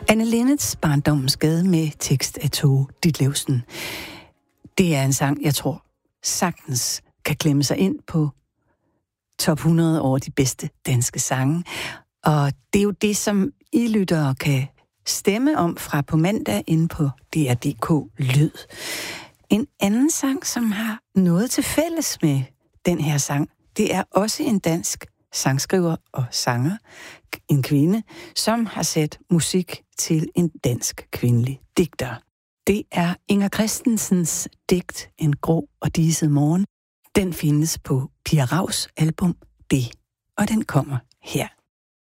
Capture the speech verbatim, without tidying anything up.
Anne Linnets Barndommens Gade med tekst af Tove Ditlevsen. Det er en sang, jeg tror sagtens kan klemme sig ind på top hundrede over de bedste danske sange. Og det er jo det, som I lyttere kan stemme om fra på mandag inde på D R punktum D K Lyd. En anden sang, som har noget til fælles med den her sang, det er også en dansk sangskriver og sanger, en kvinde, som har sat musik til en dansk kvindelig digter. Det er Inger Christensens digt En grå og diset morgen. Den findes på Pia Raus album Det, og den kommer her.